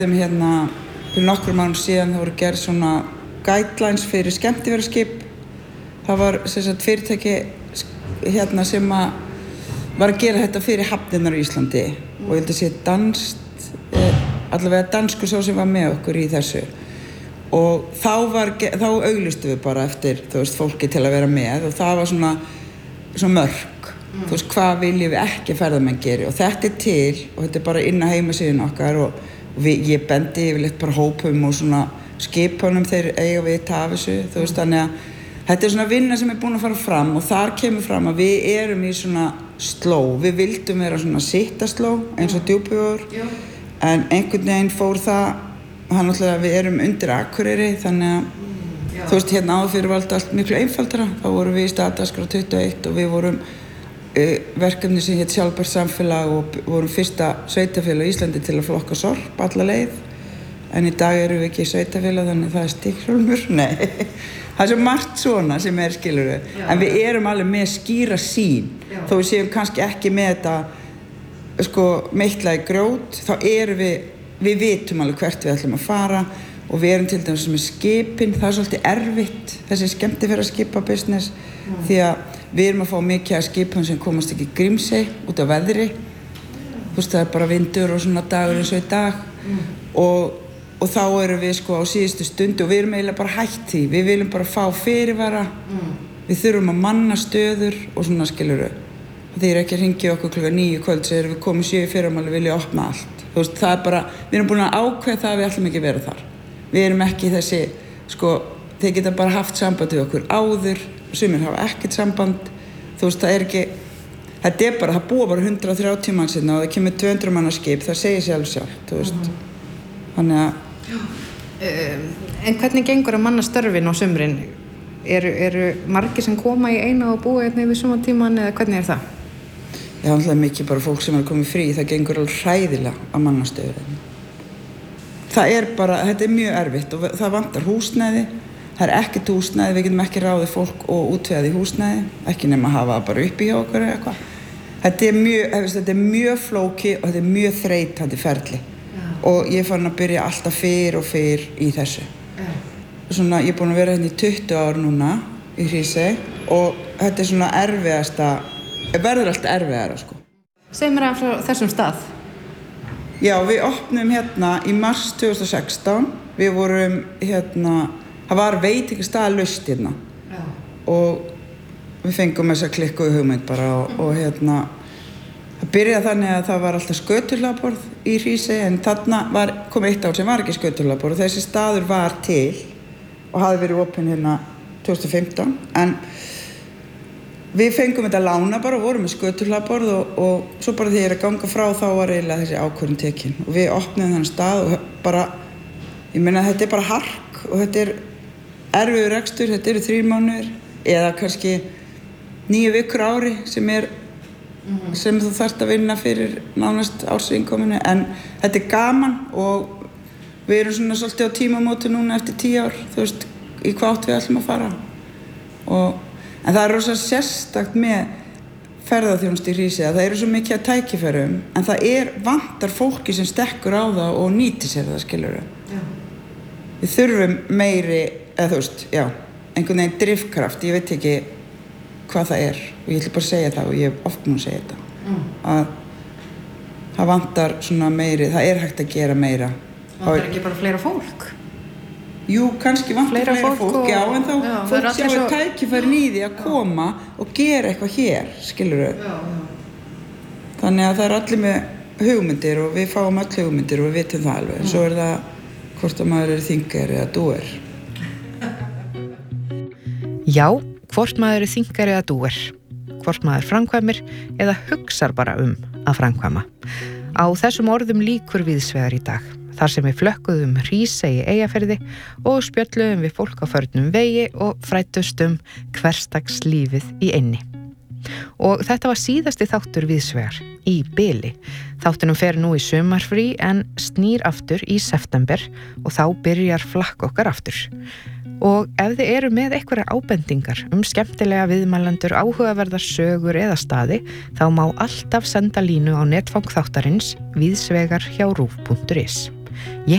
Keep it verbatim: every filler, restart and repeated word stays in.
Hérna, fyrir nokkrum árum síðan það voru gerð svona guidelines fyrir skemmtiferðaskip. Það var sem sagt fyrirtæki hérna sem að var að gera þetta fyrir hafnirnar í Íslandi mm. og ég held að sé danskt, eh, allavega danskur sá sem var með okkur í þessu. Og þá var, þá auglýstum við bara eftir, þú veist, fólki til að vera með og það var svona, svona mörk. Mm. Þú veist, hvað viljum við ekki ferðamenn geri og þetta er til og þetta er bara inn á heimasíðunni okkar og Við, ég bendi yfirleitt bara hópum og svona skipunum þeir eiga við af þessu, þú veist, þannig að þetta er svona vinna sem er búin að fara fram og þar kemur fram að við erum í svona sló, við vildum vera svona sittasló eins og Djúpivogur, en einhvern veginn fór það, hann alltaf við erum undir Akureyri, þannig að mm, þú veist, hérna áður fyrir var allt miklu einfaldara, þá vorum við í staðdagskrá tuttugu og eitt og við vorum verkefni sem hétt sjálfbært samfélag og vorum fyrsta sveitafélag í Íslandi til að flokka sorp alla leið en í dag erum við ekki sveitafélag þannig að það er stikkhrólmur, nei það er svo margt svona sem er skilurðu en við erum alveg með skýra sýn Já. Þó við séum kannski ekki með þetta sko meitlaði grjót þá erum við, við vitum alveg hvert við ætlum að fara og við erum til dæmis með skipin, það er svolítið erfitt þessi skemmtiferðaskipa business mm. því að við erum að fá mikið af skipum sem komast ekki í Grímsey út af veðri þú veist það er bara vindur og svona dagur eins og í dag mm. og, og þá erum við sko á síðustu stundu og við erum eiginlega bara hætt því við viljum bara fá fyrirvara mm. við þurfum að manna stöður og svona skilurðu þeir eru ekki að hringja okkur klukkan níu kvöld sem erum við komið sjö í fyrramálið vilja opna allt þú veist það er bara, við erum búin að ákveða það að við ætlum ekki að vera þar við erum ekki þessi, sko þeir geta bara haft samband við okkur áður sumir hafa ekkert samband þú veist það er ekki þetta er bara, það búa bara hundrað og þrjátíu manns hérna og það kemur tvö hundruð manna skip það segir sjálf sjálf, þú veist mm-hmm. þannig að um, En hvernig gengur að manna störfin á sumrin? Eru, eru margir sem koma í eina og búa hérna yfir suma tíman eða hvernig er það? Já, alltaf mikið bara fólk sem er komið frí það gengur alveg hræðilega að manna stöður það er bara, þetta er mjög erfitt og það vantar húsnæði það er ekkert húsnæði, við getum ekki ráðið fólk og útvegað í húsnæði, ekki nema að hafa það bara uppi hjá okkur eða eitthvað. Þetta er mjög, hefst, þetta er mjög flóki og þetta er mjög þreytandi ferli. Já. Og ég er farin að byrja alltaf fyrr og fyrr í þessu. Já. Svona, ég er búin að vera hérna í tuttugu ár núna í Hrísey og þetta er svona erfiðasta, verður allt erfiðara sko. Segð mér af þessum stað. Já, við opnum hérna í mars tvö þúsund og sextán, við vorum hérna það var veitingastaðalaust hérna Já. Og við fengum þessa klikkuðu hugmynd bara og, og hérna það byrjaði þannig að það var alltaf skötuhlaðborð í Hrísey en þarna var, kom eitt ár sem var ekki skötuhlaðborð og þessi staður var til og hafði verið opinn hérna tvö þúsund og fimmtán en við fengum þetta lána bara og vorum með skötuhlaðborð og, og svo bara þegar ég er að ganga frá þá var eiginlega þessi ákvörðun tekin og við opnuðum þann stað og bara ég meina þetta er bara hark og þetta er erfiður rekstur, þetta eru þrír mánuðir eða kannski níu vikur ári sem er mm-hmm. sem þú þarft að vinna fyrir nánast ársinnkominu en þetta er gaman og við erum svona svolítið á tímamóti núna eftir tíu ár, þú veist, í hvað átt við ætlum að fara og, en það er rosa sérstakt með ferðaþjónustu í Hrísey að það eru svo mikið að tækifærum en það er vantar fólki sem stekkur á það og nýtir sér það skilurðu Já. Við þurfum meiri eða þú veist, já, einhvern veginn drifkraft, ég veit ekki hvað það er og ég ætla bara að segja það og ég hef oft múin að segja þetta mm. að það vantar svona meiri, það er hægt að gera meira Vantar ekki bara fleira fólk? Jú, kannski vantar fleira, fleira fólk, fólk og, já, en þá já, fólk sjá svo... tækifærin í því að koma já. Og gera eitthvað hér, skilurðu já, já. Þannig að það er allir með hugmyndir og við fáum öll hugmyndir og við vitum það alveg mm. Svo er það hvort að maður er þingari eða dúer Já, hvort maður er þingari eða dúer, hvort maður framkvæmir eða hugsar bara um að framkvæma. Á þessum orðum lýkur víðsvegar í dag, þar sem við flökkuðum Hrísey í Eyjafirði og spjölluðum við fólk á förnum vegi og fræddust um hversdagslífið í eynni. Og þetta var síðasti þáttur víðsvegar í bili. Þáttunum fer nú í sumarfrí en snýr aftur í september og þá byrjar flakk okkar aftur. Og ef þið eru með einhverjar ábendingar um skemmtilega viðmælendur, áhugaverðar sögur eða staði, þá má alltaf senda línu á netfang þáttarins víðsvegar hjá rúv punktur is. Ég